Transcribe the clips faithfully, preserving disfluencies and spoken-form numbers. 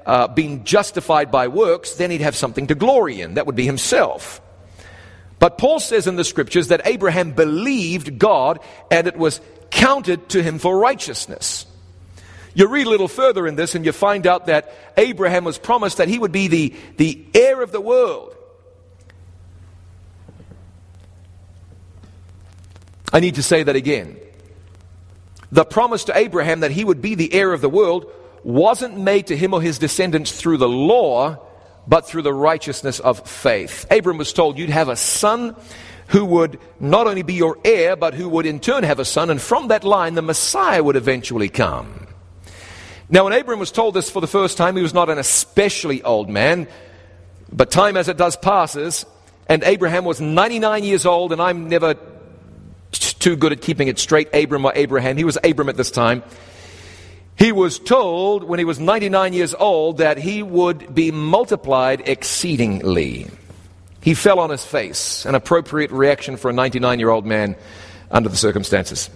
uh, been justified by works, then he'd have something to glory in. That would be himself. But Paul says in the scriptures that Abraham believed God and it was counted to him for righteousness. You read a little further in this and you find out that Abraham was promised that he would be the, the heir of the world. I need to say that again. The promise to Abraham that he would be the heir of the world wasn't made to him or his descendants through the law, but through the righteousness of faith. Abraham was told you'd have a son who would not only be your heir, but who would in turn have a son, and from that line the Messiah would eventually come. Now, when Abraham was told this for the first time, he was not an especially old man, but time as it does passes, and Abraham was ninety-nine years old, and I'm never too good at keeping it straight, Abram or Abraham. He was Abram at this time. He was told when he was ninety-nine years old that he would be multiplied exceedingly. He fell on his face, an appropriate reaction for a ninety-nine-year-old man under the circumstances.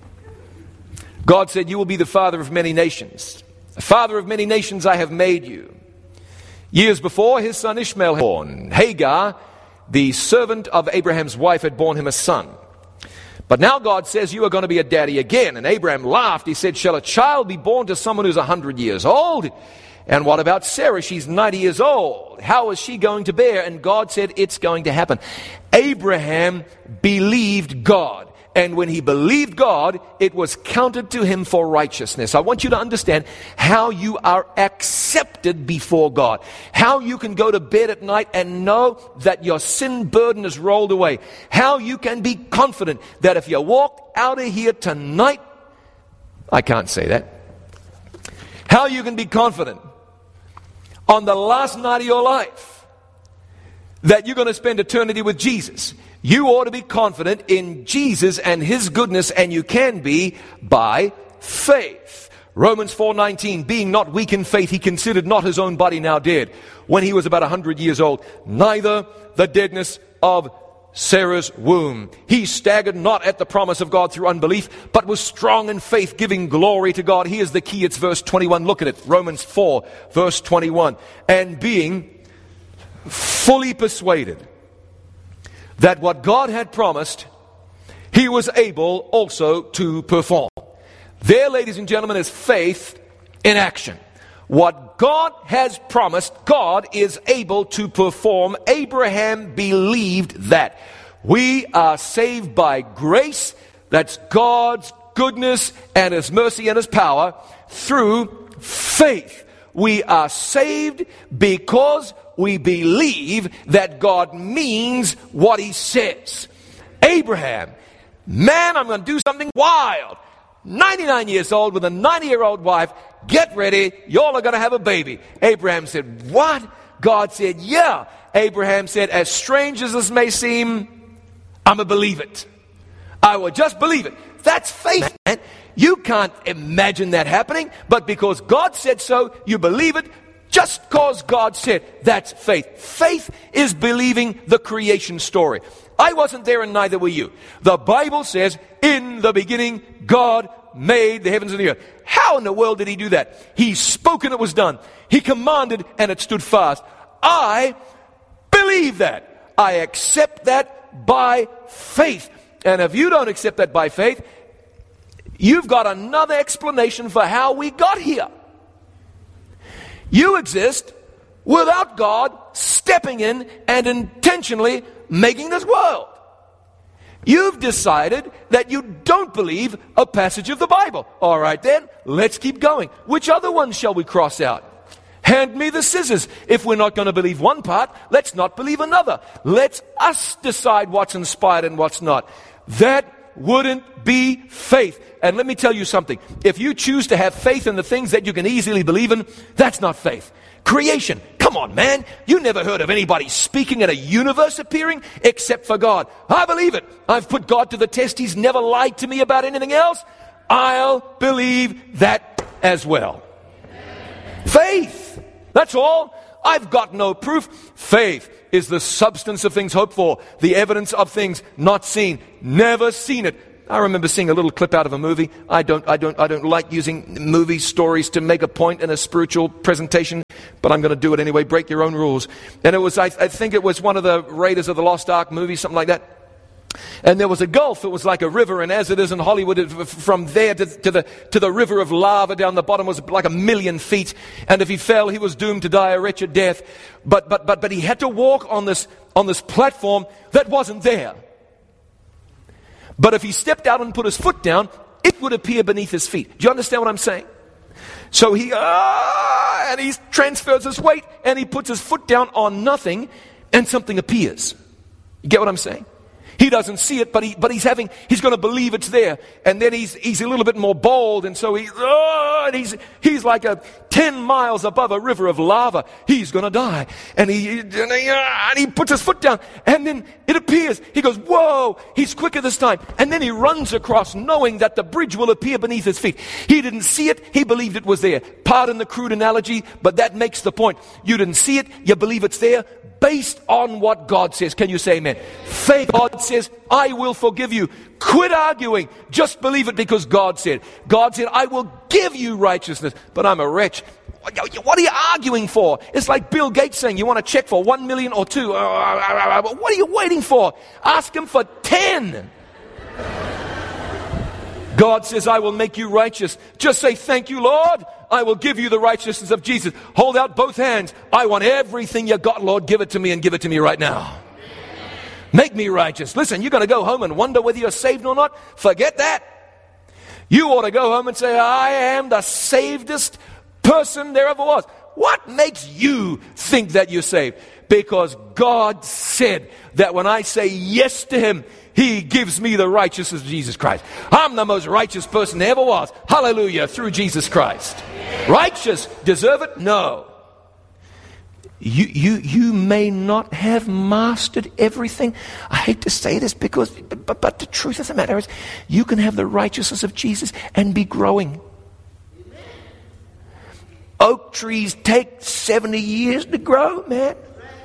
God said, you will be the father of many nations. The father of many nations I have made you. Years before, his son Ishmael had born. Hagar, the servant of Abraham's wife, had borne him a son. But now God says, you are going to be a daddy again. And Abraham laughed. He said, shall a child be born to someone who's a hundred years old? And what about Sarah? She's ninety years old. How is she going to bear? And God said, it's going to happen. Abraham believed God. And when he believed God, it was counted to him for righteousness. I want you to understand how you are accepted before God. How you can go to bed at night and know that your sin burden is rolled away. How you can be confident that if you walk out of here tonight, I can't say that. How you can be confident on the last night of your life that you're going to spend eternity with Jesus. You ought to be confident in Jesus and His goodness, and you can be by faith. Romans four nineteen, being not weak in faith, he considered not his own body now dead, when he was about a hundred years old, neither the deadness of Sarah's womb. He staggered not at the promise of God through unbelief, but was strong in faith, giving glory to God. Here's the key, it's verse twenty-one. Look at it, Romans four, verse twenty-one. And being fully persuaded that what God had promised, He was able also to perform. There, ladies and gentlemen, is faith in action. What God has promised, God is able to perform. Abraham believed that. We are saved by grace. That's God's goodness and His mercy and His power through faith. We are saved because we believe that God means what He says. Abraham, man, I'm going to do something wild. ninety-nine years old with a ninety-year-old wife. Get ready, y'all are going to have a baby. Abraham said, what? God said, yeah. Abraham said, as strange as this may seem, I'm going to believe it. I will just believe it. That's faith, man. You can't imagine that happening, but because God said so, you believe it. Just because God said, that's faith. Faith is believing the creation story. I wasn't there and neither were you. The Bible says, in the beginning, God made the heavens and the earth. How in the world did He do that? He spoke and it was done. He commanded and it stood fast. I believe that. I accept that by faith. And if you don't accept that by faith, you've got another explanation for how we got here. You exist without God stepping in and intentionally making this world. You've decided that you don't believe a passage of the Bible. All right then, let's keep going. Which other ones shall we cross out? Hand me the scissors. If we're not going to believe one part, let's not believe another. Let's us decide what's inspired and what's not. That wouldn't be faith. And let me tell you something. If you choose to have faith in the things that you can easily believe in, that's not faith. Creation. Come on, man. You never heard of anybody speaking and a universe appearing except for God. I believe it. I've put God to the test. He's never lied to me about anything else. I'll believe that as well. Faith. That's all. I've got no proof. Faith is the substance of things hoped for, the evidence of things not seen. Never seen it. I remember seeing a little clip out of a movie. I don't, I don't, I don't like using movie stories to make a point in a spiritual presentation, but I'm going to do it anyway. Break your own rules. And it was, I, I think it was one of the Raiders of the Lost Ark movies, something like that. And there was a gulf. It was like a river, and as it is in Hollywood, it, from there to, to the to the river of lava down the bottom was like a million feet. And if he fell, he was doomed to die a wretched death. But but but but he had to walk on this on this platform that wasn't there. But if he stepped out and put his foot down, it would appear beneath his feet. Do you understand what I'm saying? So he ah, and he transfers his weight, and he puts his foot down on nothing, and something appears. You get what I'm saying? He doesn't see it, but he but he's having he's going to believe it's there, and then he's he's a little bit more bold, and so he oh, and he's he's like a ten miles above a river of lava. He's going to die, and he and he, uh, and he puts his foot down, and then it appears. He goes, "Whoa!" He's quicker this time, and then he runs across, knowing that the bridge will appear beneath his feet. He didn't see it; he believed it was there. Pardon the crude analogy, but that makes the point. You didn't see it; you believe it's there. Based on what God says. Can you say amen? Faith. God says, I will forgive you. Quit arguing. Just believe it because God said. God said, I will give you righteousness, but I'm a wretch. What are you arguing for? It's like Bill Gates saying, you want a check for one million or two. What are you waiting for? Ask him for ten. God says, I will make you righteous. Just say, thank you, Lord. I will give you the righteousness of Jesus. Hold out both hands. I want everything you got, Lord. Give it to me, and give it to me right now. Make me righteous. Listen, you're going to go home and wonder whether you're saved or not? Forget that. You ought to go home and say, I am the savedest person there ever was. What makes you think that you're saved? Because God said that when I say yes to Him, He gives me the righteousness of Jesus Christ. I'm the most righteous person there ever was. Hallelujah, through Jesus Christ. Righteous, deserve it? No. You, you, you may not have mastered everything. I hate to say this because, but, but the truth of the matter is, you can have the righteousness of Jesus and be growing. Oak trees take seventy years to grow, man.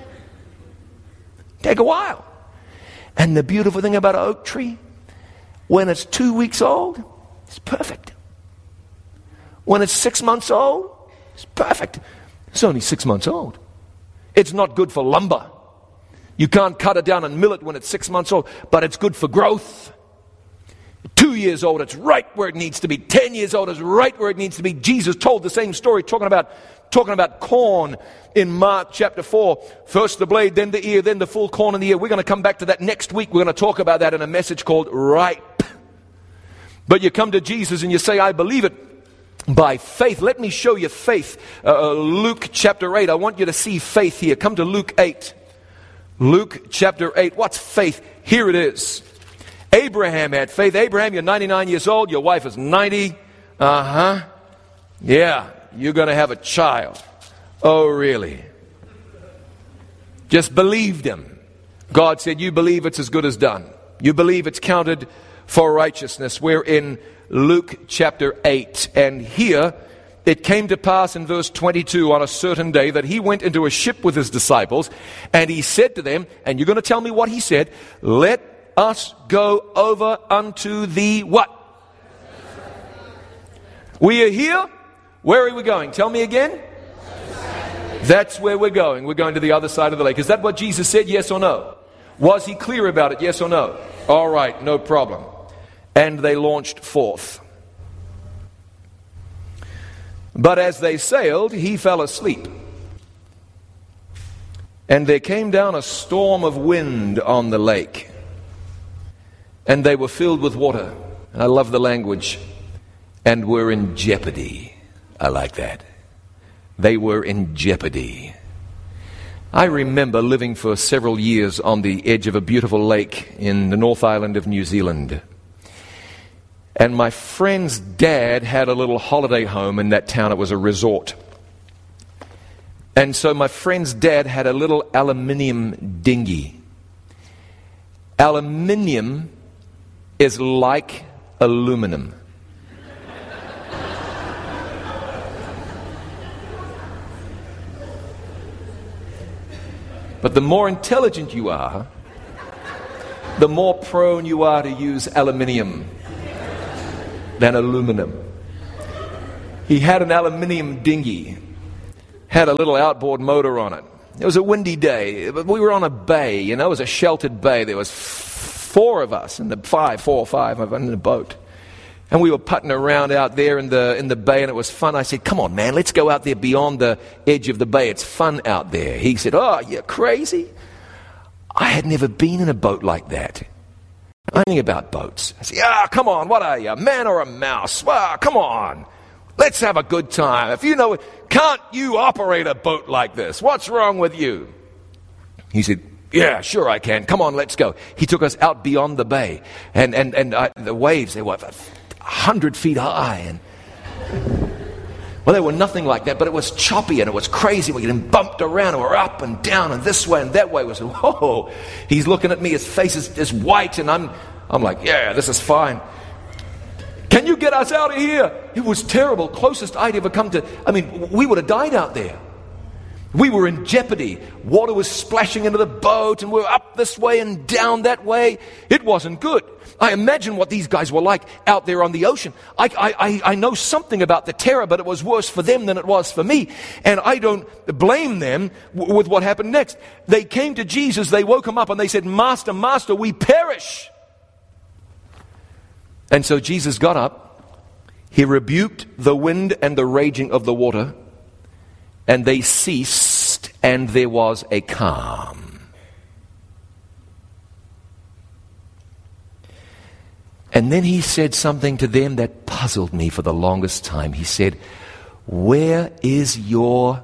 Take a while. And the beautiful thing about an oak tree, when it's two weeks old, it's perfect. When it's six months old, it's perfect. It's only six months old. It's not good for lumber. You can't cut it down and mill it when it's six months old, but it's good for growth. Two years old, it's right where it needs to be. Ten years old, it's right where it needs to be. Jesus told the same story, talking about talking about corn in Mark chapter four. First the blade, then the ear, then the full corn in the ear. We're going to come back to that next week. We're going to talk about that in a message called Ripe. But you come to Jesus and you say, I believe it by faith. Let me show you faith. Uh, Luke chapter eight. I want you to see faith here. Come to Luke eight. Luke chapter eight. What's faith? Here it is. Abraham had faith. Abraham, you're ninety-nine years old. Your wife is ninety. Uh-huh. Yeah, you're going to have a child. Oh, really? Just believed him. God said, you believe it's as good as done. You believe it's counted for righteousness. We're in Luke chapter eight. And here, it came to pass in verse twenty-two on a certain day that he went into a ship with his disciples. And he said to them, and you're going to tell me what he said, let us go over unto the what? We are here. Where are we going? Tell me again. That's where we're going. We're going to the other side of the lake. Is that what Jesus said? Yes or no? Was he clear about it? Yes or no? All right, no problem. And they launched forth. But as they sailed, he fell asleep. And there came down a storm of wind on the lake. And they were filled with water. I love the language. And were in jeopardy. I like that. They were in jeopardy. I remember living for several years on the edge of a beautiful lake in the North Island of New Zealand. And my friend's dad had a little holiday home in that town. It was a resort. And so my friend's dad had a little aluminium dinghy. Aluminium is like aluminum. But the more intelligent you are, the more prone you are to use aluminium than aluminum. He had an aluminium dinghy, had a little outboard motor on it. It was a windy day, but we were on a bay, you know, it was a sheltered bay. There was four of us in the five, four or five in the boat. And we were putting around out there in the in the bay, and it was fun. I said, come on, man, let's go out there beyond the edge of the bay. It's fun out there. He said, oh, you're crazy? I had never been in a boat like that. I knew about boats. I said, ah, come on, what are you, a man or a mouse? Well, come on. Let's have a good time. If you know it, can't you operate a boat like this? What's wrong with you? He said, yeah, sure I can. Come on, let's go. He took us out beyond the bay. And and, and uh, the waves, they were a hundred feet high. And well, they were nothing like that, but it was choppy and it was crazy. We getting bumped around and we're up and down and this way and that way. We said, whoa. He's looking at me, his face is, is white, and I'm I'm like, yeah, this is fine. Can you get us out of here? It was terrible. Closest I'd ever come to. I mean, we would have died out there. We were in jeopardy. Water was splashing into the boat, and we were up this way and down that way. It wasn't good. I imagine what these guys were like out there on the ocean. I, I, I know something about the terror, but it was worse for them than it was for me. And I don't blame them w- with what happened next. They came to Jesus, they woke him up, and they said, Master, Master, we perish. And so Jesus got up, he rebuked the wind and the raging of the water, and they ceased, and there was a calm. And then he said something to them that puzzled me for the longest time. He said, where is your...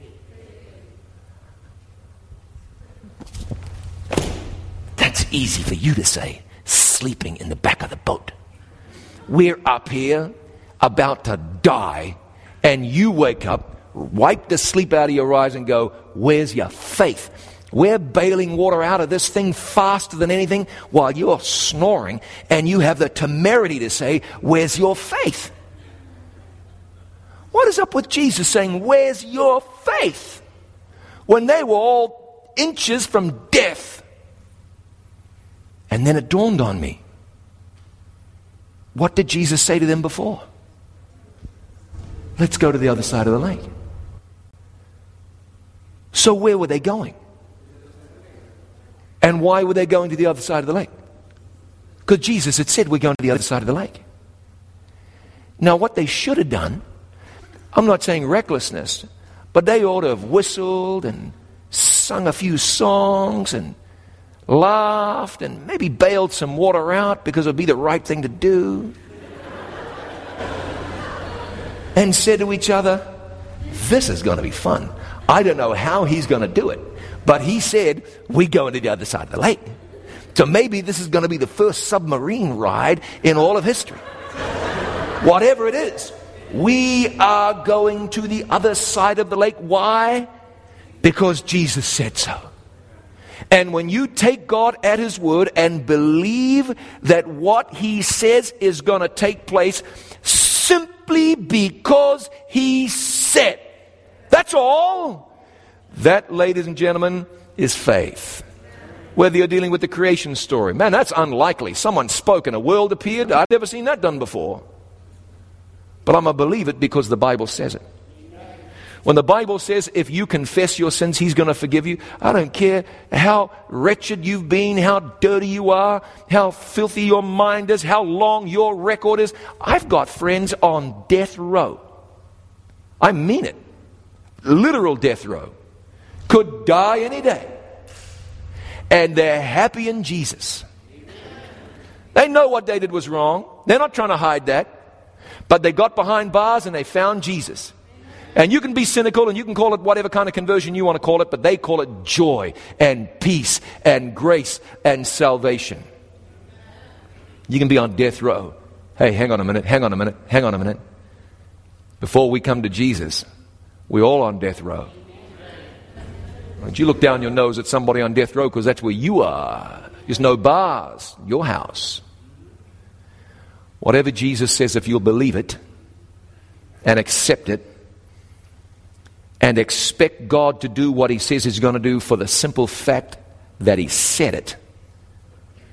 That's easy for you to say, sleeping in the back of the boat. We're up here about to die, and you wake up, wipe the sleep out of your eyes and go, where's your faith? We're bailing water out of this thing faster than anything while you're snoring, and you have the temerity to say, where's your faith? What is up with Jesus saying, where's your faith? When they were all inches from death. And then it dawned on me. What did Jesus say to them before? Let's go to the other side of the lake. So where were they going? And why were they going to the other side of the lake? Because Jesus had said we're going to the other side of the lake. Now what they should have done, I'm not saying recklessness, but they ought to have whistled and sung a few songs and laughed and maybe bailed some water out because it would be the right thing to do. And said to each other, this is going to be fun. I don't know how he's going to do it, but he said, we're going to the other side of the lake. So maybe this is going to be the first submarine ride in all of history. Whatever it is, we are going to the other side of the lake. Why? Because Jesus said so. And when you take God at his word and believe that what he says is going to take place simply because he said, that's all. That, ladies and gentlemen, is faith. Whether you're dealing with the creation story. Man, that's unlikely. Someone spoke and a world appeared. I've never seen that done before. But I'm going to believe it because the Bible says it. When the Bible says if you confess your sins, he's going to forgive you. I don't care how wretched you've been, how dirty you are, how filthy your mind is, how long your record is. I've got friends on death row. I mean it. Literal death row. Could die any day. And they're happy in Jesus. They know what they did was wrong. They're not trying to hide that. But they got behind bars and they found Jesus. And you can be cynical and you can call it whatever kind of conversion you want to call it, but they call it joy and peace and grace and salvation. You can be on death row. Hey, hang on a minute, hang on a minute, hang on a minute. Before we come to Jesus, we're all on death row. Don't you look down your nose at somebody on death row, because that's where you are. There's no bars, your house. Whatever Jesus says, if you'll believe it and accept it and expect God to do what he says he's going to do for the simple fact that he said it,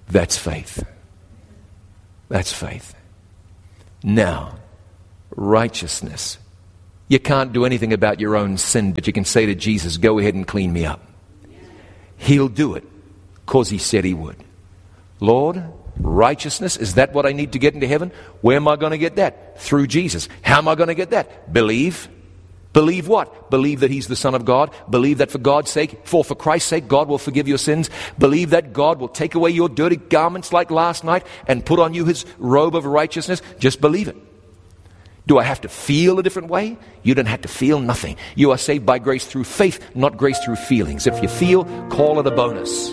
That's faith. That's faith. Now, righteousness. You can't do anything about your own sin, but you can say to Jesus, go ahead and clean me up. He'll do it because he said he would. Lord, righteousness, is that what I need to get into heaven? Where am I going to get that? Through Jesus. How am I going to get that? Believe. Believe what? Believe that he's the Son of God. Believe that for God's sake, for for Christ's sake, God will forgive your sins. Believe that God will take away your dirty garments like last night and put on you his robe of righteousness. Just believe it. Do I have to feel a different way? You don't have to feel nothing. You are saved by grace through faith, not grace through feelings. If you feel, call it a bonus.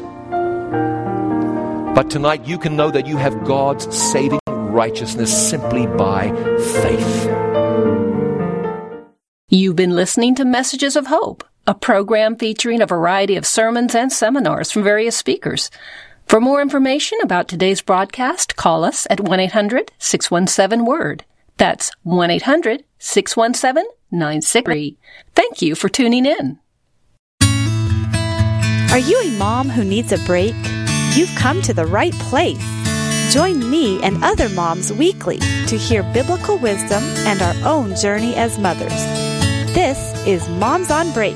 But tonight you can know that you have God's saving righteousness simply by faith. You've been listening to Messages of Hope, a program featuring a variety of sermons and seminars from various speakers. For more information about today's broadcast, call us at one eight hundred six one seven word. That's one eight hundred six one seven nine six three. Thank you for tuning in. Are you a mom who needs a break? You've come to the right place. Join me and other moms weekly to hear biblical wisdom and our own journey as mothers. This is Moms on Break.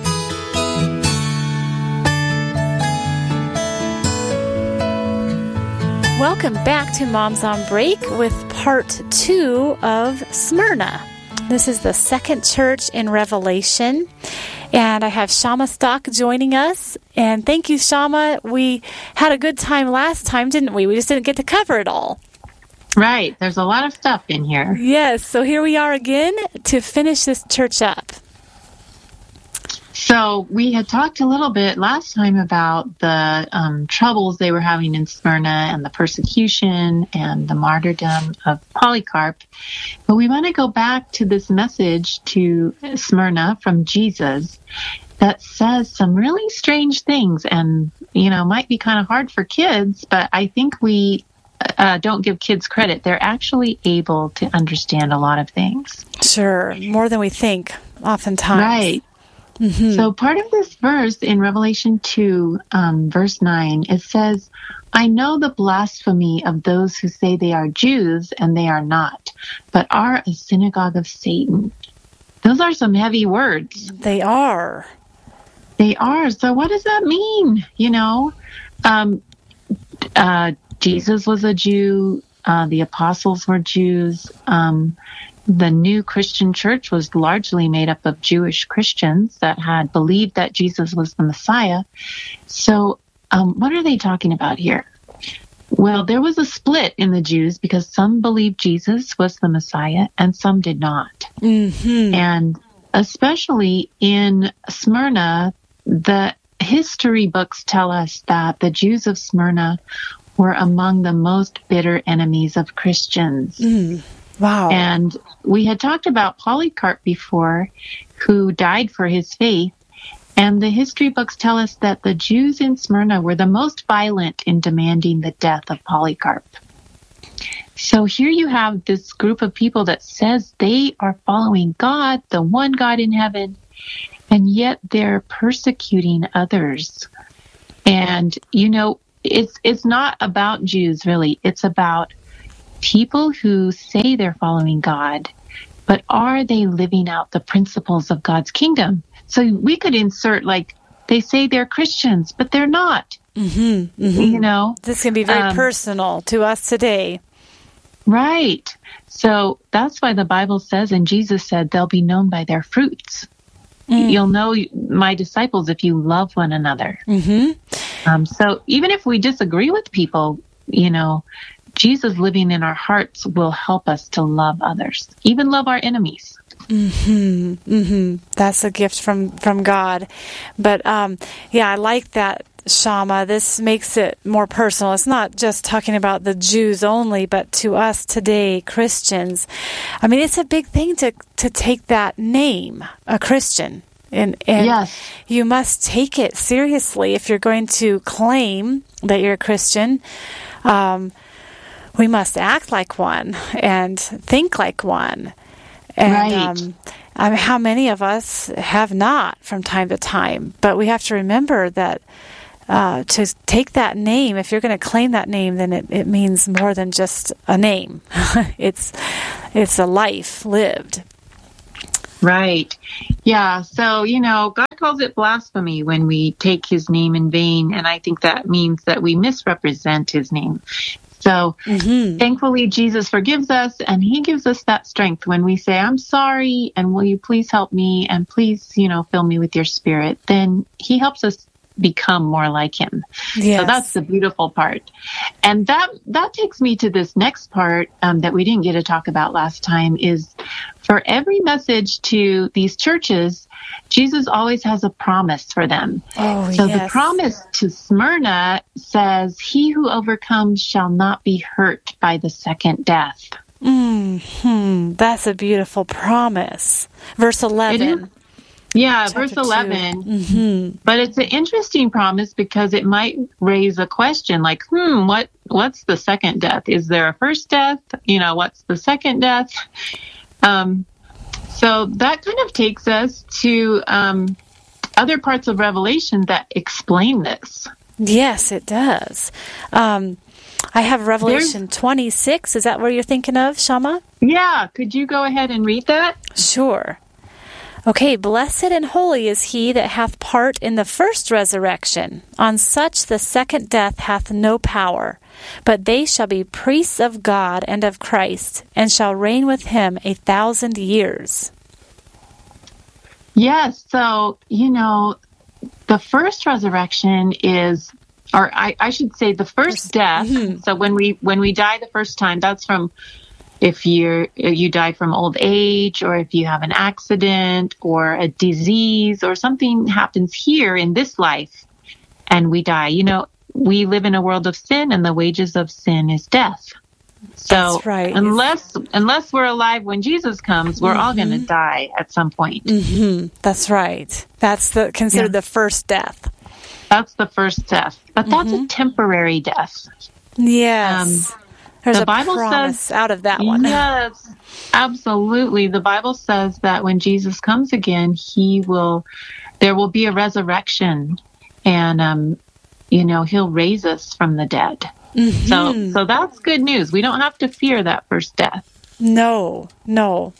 Welcome back to Moms on Break with part two of Smyrna. This is the second church in Revelation. And I have Shama Stock joining us. And thank you, Shama. We had a good time last time, didn't we? We just didn't get to cover it all. Right. There's a lot of stuff in here. Yes. So here we are again to finish this church up. So we had talked a little bit last time about the um, troubles they were having in Smyrna and the persecution and the martyrdom of Polycarp. But we want to go back to this message to Smyrna from Jesus that says some really strange things and, you know, might be kind of hard for kids, but I think we uh, don't give kids credit. They're actually able to understand a lot of things. Sure. More than we think, oftentimes. Right. Mm-hmm. So part of this verse in Revelation two, um, verse nine, it says, I know the blasphemy of those who say they are Jews and they are not, but are a synagogue of Satan. Those are some heavy words. They are. They are. So what does that mean? You know, um, uh, Jesus was a Jew. Uh, the apostles were Jews. Um, The new Christian church was largely made up of Jewish Christians that had believed that Jesus was the Messiah. So um, what are they talking about here? Well, there was a split in the Jews because some believed Jesus was the Messiah and some did not. Mm-hmm. And especially in Smyrna, the history books tell us that the Jews of Smyrna were among the most bitter enemies of Christians. Mm. Wow. And we had talked about Polycarp before, who died for his faith. And the history books tell us that the Jews in Smyrna were the most violent in demanding the death of Polycarp. So here you have this group of people that says they are following God, the one God in heaven, and yet they're persecuting others. And, you know, it's it's not about Jews, really. It's about people who say they're following God, but are they living out the principles of God's kingdom? So we could insert, like, they say they're Christians, but they're not. Mm-hmm, mm-hmm. You know? This can be very um, personal to us today. Right. So that's why the Bible says, and Jesus said, they'll be known by their fruits. Mm. You'll know my disciples if you love one another. Mm-hmm. Um, so even if we disagree with people, you know, Jesus living in our hearts will help us to love others, even love our enemies. Mm-hmm. Mm-hmm. That's a gift from, from God. But, um, yeah, I like that, Shama. This makes it more personal. It's not just talking about the Jews only, but to us today, Christians. I mean, it's a big thing to, to take that name, a Christian. And, and yes. You must take it seriously if you're going to claim that you're a Christian. Um, we must act like one and think like one. And right. um, I mean, how many of us have not from time to time? But we have to remember that uh, to take that name. If you're going to claim that name, then it, it means more than just a name. it's it's a life lived. Right. Yeah. So, you know, God calls it blasphemy when we take his name in vain. And I think that means that we misrepresent his name. So mm-hmm. thankfully, Jesus forgives us, and he gives us that strength when we say, I'm sorry, and will you please help me, and please, you know, fill me with your spirit. Then he helps us become more like him. Yes. So that's the beautiful part. And that that takes me to this next part um, that we didn't get to talk about last time is for every message to these churches, Jesus always has a promise for them. Oh, so yes. the promise to Smyrna says, he who overcomes shall not be hurt by the second death. Mm-hmm. That's a beautiful promise. Verse eleven. Yeah, Chapter verse eleven. Mm-hmm. But it's an interesting promise because it might raise a question like, hmm, what what's the second death? Is there a first death? You know, what's the second death? Um, so that kind of takes us to um, other parts of Revelation that explain this. Yes, it does. Um, I have Revelation There's, twenty-six. Is that what you're thinking of, Shama? Yeah. Could you go ahead and read that? Sure. Okay, blessed and holy is he that hath part in the first resurrection. On such the second death hath no power. But they shall be priests of God and of Christ, and shall reign with him a thousand years. Yes, so, you know, the first resurrection is, or I, I should say the first, first death. Mm-hmm. So when we when we die the first time, that's from if you're you die from old age, or if you have an accident or a disease or something happens here in this life and we die. You know, we live in a world of sin, and the wages of sin is death. So That's right. unless unless we're alive when Jesus comes, we're mm-hmm. all going to die at some point. Mm-hmm. That's right. That's the considered yeah. the first death. That's the first death, but that's mm-hmm. a temporary death. Yes. Um, There's the a Bible promise says, out of that one. Yes, absolutely. The Bible says that when Jesus comes again, he will, there will be a resurrection, and um, you know, he'll raise us from the dead. Mm-hmm. So, so that's good news. We don't have to fear that first death. No, no.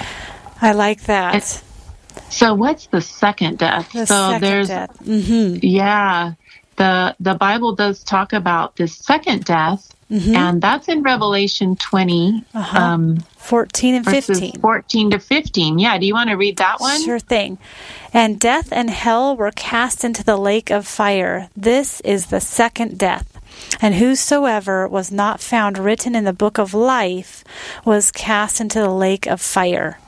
I like that. And so, what's the second death? The so second there's, death. Mm-hmm. yeah, the the Bible does talk about this second death. Mm-hmm. And that's in Revelation twenty, uh-huh. um, fourteen and fifteen. fourteen to fifteen. Yeah, do you want to read that one? Sure thing. And death and hell were cast into the lake of fire. This is the second death. And whosoever was not found written in the book of life was cast into the lake of fire.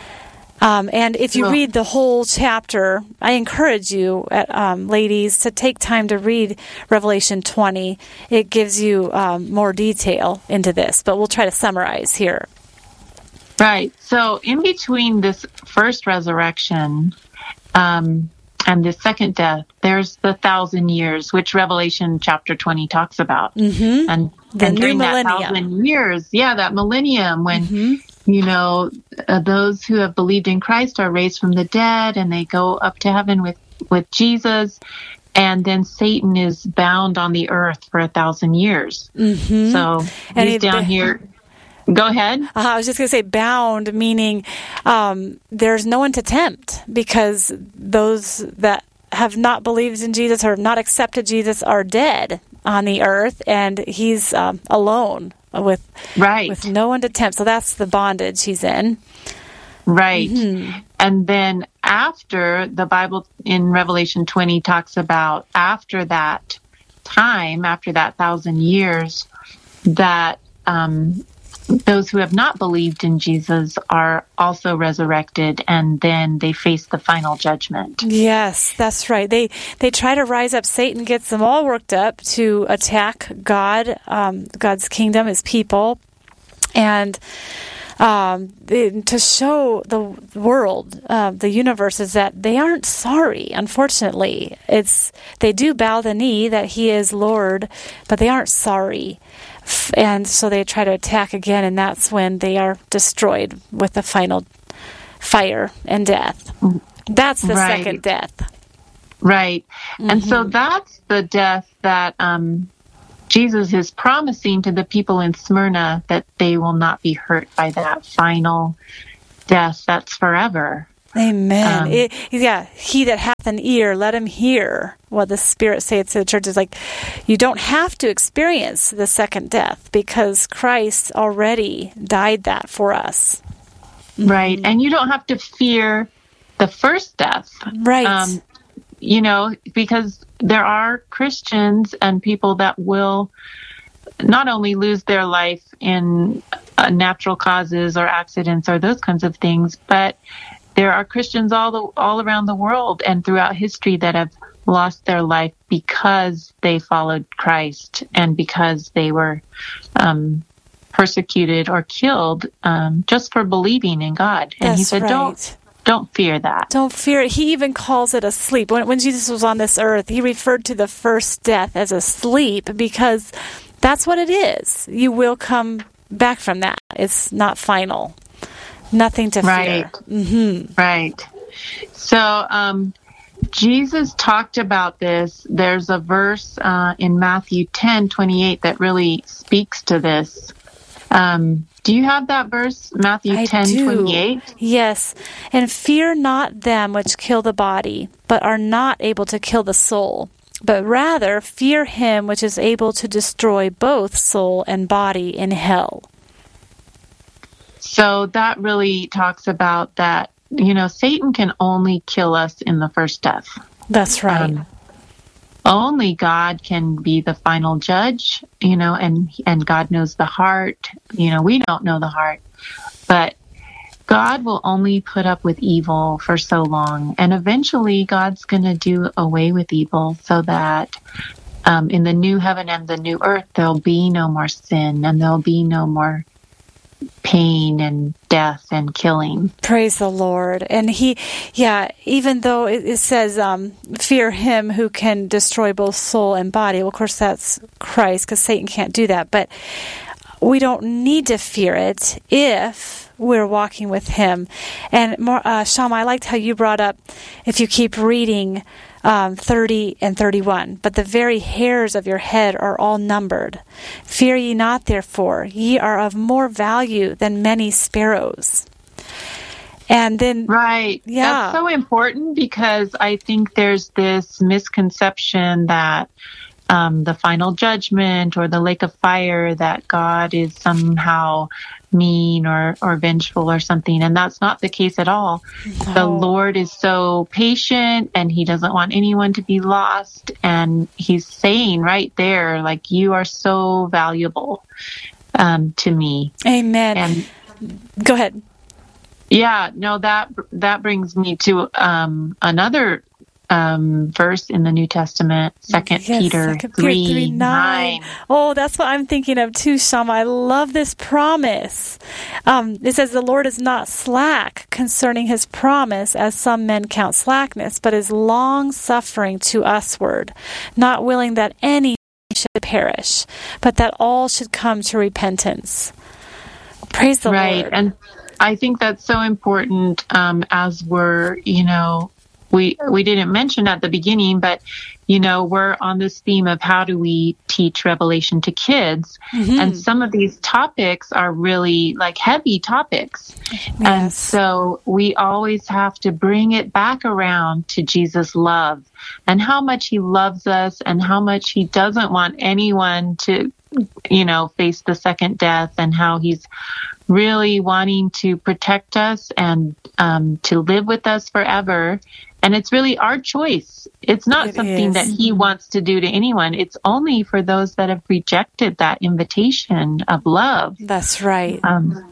Um, and if you read the whole chapter, I encourage you, um, ladies, to take time to read Revelation twenty. It gives you um, more detail into this, but we'll try to summarize here. Right. So in between this first resurrection um, and the second death, there's the thousand years, which Revelation chapter twenty talks about. Mm-hmm. And, the and new during millennium. that thousand years, yeah, that millennium when... Mm-hmm. You know, uh, those who have believed in Christ are raised from the dead, and they go up to heaven with, with Jesus. And then Satan is bound on the earth for a thousand years. Mm-hmm. So and he's it, down here. Go ahead. Uh, I was just going to say bound, meaning um, there's no one to tempt, because those that have not believed in Jesus or have not accepted Jesus are dead on the earth, and he's um, alone. With right. with no one to tempt. So that's the bondage he's in. Right. Mm-hmm. And then after, the Bible in Revelation twenty talks about after that time, after that thousand years, that um, those who have not believed in Jesus are also resurrected, and then they face the final judgment. Yes, that's right. They they try to rise up. Satan gets them all worked up to attack God, um, God's kingdom, his people, and um, to show the world, uh, the universe, is that they aren't sorry. Unfortunately, it's they do bow the knee that he is Lord, but they aren't sorry. And so they try to attack again, and that's when they are destroyed with the final fire and death. That's the right. second death. Right. Mm-hmm. And so that's the death that um, Jesus is promising to the people in Smyrna, that they will not be hurt by that final death that's forever. Amen. Um, it, yeah, he that hath an ear, let him hear what the Spirit saith to the churches. Like, you don't have to experience the second death because Christ already died that for us. Right. Mm-hmm. And you don't have to fear the first death. Right. Um, you know, because there are Christians and people that will not only lose their life in uh, natural causes or accidents or those kinds of things, but there are Christians all the, all around the world and throughout history that have lost their life because they followed Christ and because they were um, persecuted or killed um, just for believing in God. And That's he said, right. don't don't fear that. Don't fear it. He even calls it a sleep. When, when Jesus was on this earth, he referred to the first death as a sleep because that's what it is. You will come back from that. It's not final. Nothing to right. fear. Mm-hmm. Right. So um, Jesus talked about this. There's a verse uh, in Matthew ten twenty-eight that really speaks to this. Um, do you have that verse, Matthew ten twenty-eight? Yes. And fear not them which kill the body, but are not able to kill the soul, but rather fear him which is able to destroy both soul and body in hell. So that really talks about that, you know, Satan can only kill us in the first death. That's right. Um, only God can be the final judge, you know, and and God knows the heart. You know, we don't know the heart, but God will only put up with evil for so long. And eventually God's going to do away with evil so that um, in the new heaven and the new earth, there'll be no more sin and there'll be no more pain and death and killing. Praise the Lord. And he, yeah, even though it, it says, um, fear him who can destroy both soul and body. Well, of course, that's Christ, because Satan can't do that. But we don't need to fear it if we're walking with him. And more, uh, Shama, I liked how you brought up, if you keep reading Um, thirty and thirty-one, but the very hairs of your head are all numbered. Fear ye not, therefore, ye are of more value than many sparrows. And then, right, yeah, that's so important because I think there's this misconception that um, the final judgment or the lake of fire, that God is somehow mean or, or vengeful or something. And that's not the case at all. No. The Lord is so patient and he doesn't want anyone to be lost. And he's saying right there, like, you are so valuable um, to me. Amen. And go ahead. Yeah, no, that, that brings me to um, another Um, verse in the New Testament, Second yes, Peter Second three, Peter three nine. nine. Oh, that's what I'm thinking of too, Shama. I love this promise. Um, it says, the Lord is not slack concerning his promise, as some men count slackness, but is long-suffering to usward, not willing that any should perish, but that all should come to repentance. Praise the right. Lord. And I think that's so important um, as we're, you know, We we didn't mention at the beginning, but, you know, we're on this theme of how do we teach Revelation to kids? Mm-hmm. And some of these topics are really like heavy topics. Yes. And so we always have to bring it back around to Jesus' love and how much he loves us and how much he doesn't want anyone to, you know, face the second death, and how he's really wanting to protect us and um, to live with us forever. And it's really our choice. It's not it something is. that he wants to do to anyone. It's only for those that have rejected that invitation of love. That's right. Um,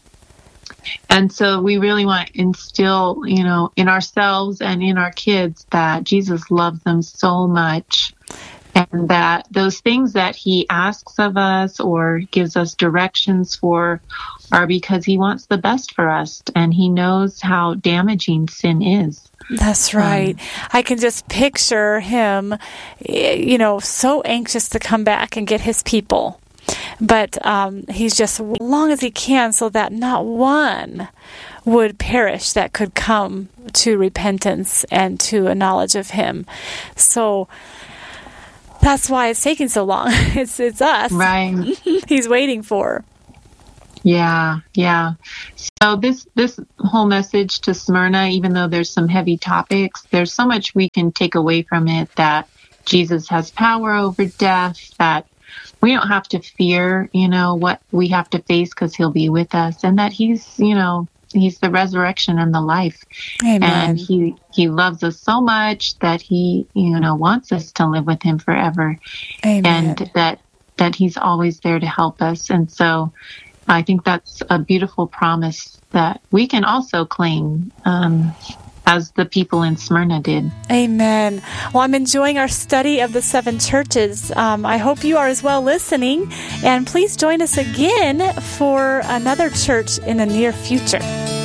and so we really want to instill, you know, in ourselves and in our kids that Jesus loves them so much, and that those things that he asks of us or gives us directions for are because he wants the best for us, and he knows how damaging sin is. That's right. Um, I can just picture him, you know, so anxious to come back and get his people. But um, he's just, as long as he can, so that not one would perish that could come to repentance and to a knowledge of Him. So that's why it's taking so long. It's it's us. Right. He's waiting for. Yeah, yeah. So this this whole message to Smyrna, even though there's some heavy topics, there's so much we can take away from it, that Jesus has power over death, that we don't have to fear, you know, what we have to face because He'll be with us, and that He's, you know, He's the resurrection and the life. Amen. And he, he loves us so much that He, you know, wants us to live with Him forever. Amen. And that, that He's always there to help us. And so I think that's a beautiful promise that we can also claim, um, as the people in Smyrna did. Amen. Well, I'm enjoying our study of the seven churches. Um, I hope you are as well listening. And please join us again for another church in the near future.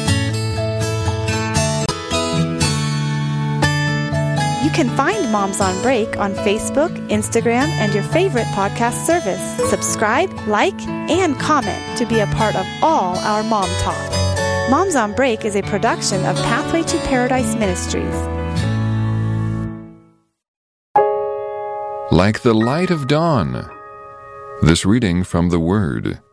You can find Moms on Break on Facebook, Instagram, and your favorite podcast service. Subscribe, like, and comment to be a part of all our Mom Talk. Moms on Break is a production of Pathway to Paradise Ministries. Like the light of dawn. This reading from the Word.